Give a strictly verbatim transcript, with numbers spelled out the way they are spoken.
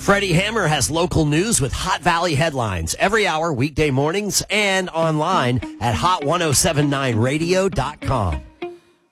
Freddie Hammer has local news with Hot Valley headlines every hour, weekday mornings, and online at hot ten seventy-nine radio dot com.